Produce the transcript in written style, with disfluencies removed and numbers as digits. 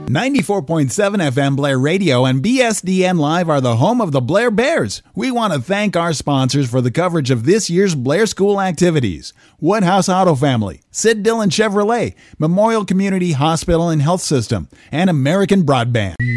94.7 FM Blair Radio and BSDN Live are the home of the Blair Bears. We want to thank our sponsors for the coverage of this year's Blair School activities. Woodhouse Auto Family, Sid Dillon Chevrolet, Memorial Community Hospital and Health System, and American Broadband.